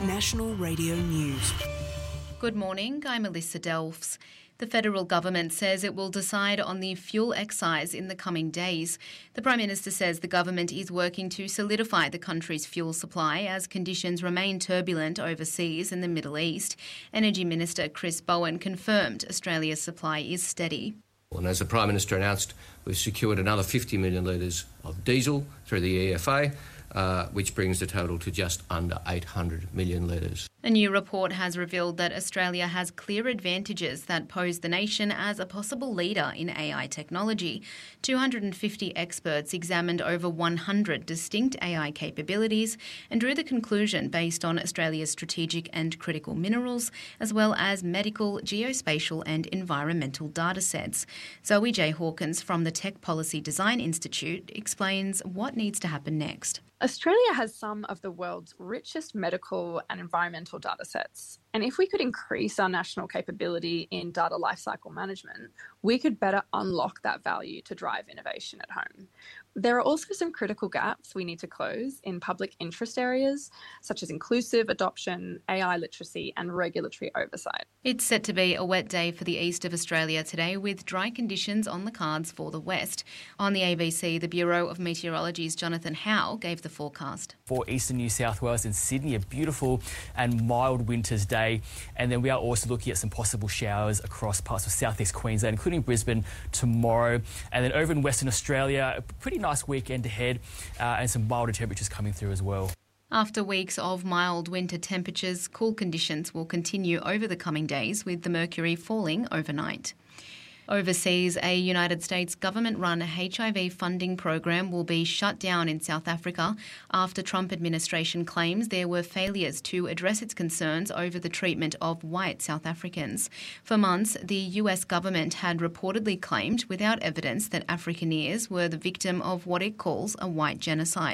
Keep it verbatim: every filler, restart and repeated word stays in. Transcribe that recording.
National Radio News. Good morning, I'm Alyssa Delfs. The federal government says it will decide on the fuel excise in the coming days. The Prime Minister says the government is working to solidify the country's fuel supply as conditions remain turbulent overseas in the Middle East. Energy Minister Chris Bowen confirmed Australia's supply is steady. And as the Prime Minister announced, we've secured another fifty million litres of diesel through the E F A, uh, which brings the total to just under eight hundred million litres. A new report has revealed that Australia has clear advantages that pose the nation as a possible leader in A I technology. two hundred fifty experts examined over one hundred distinct A I capabilities and drew the conclusion based on Australia's strategic and critical minerals, as well as medical, geospatial and environmental data sets. Zoe J. Hawkins from the Tech Policy Design Institute explains what needs to happen next. Australia has some of the world's richest medical and environmental data sets. And if we could increase our national capability in data lifecycle management, we could better unlock that value to drive innovation at home. There are also some critical gaps we need to close in public interest areas, such as inclusive adoption, A I literacy, and regulatory oversight. It's set to be a wet day for the east of Australia today, with dry conditions on the cards for the west. On the A B C, the Bureau of Meteorology's Jonathan Howe gave the forecast. For eastern New South Wales and Sydney, a beautiful and mild winter's day. And then we are also looking at some possible showers across parts of southeast Queensland, including Brisbane tomorrow. And then over in Western Australia, a pretty nice weekend ahead uh, and some milder temperatures coming through as well. After weeks of mild winter temperatures, cool conditions will continue over the coming days, with the mercury falling overnight. Overseas, a United States government-run H I V funding program will be shut down in South Africa after Trump administration claims there were failures to address its concerns over the treatment of white South Africans. For months, the U S government had reportedly claimed without evidence that Afrikaners were the victim of what it calls a white genocide.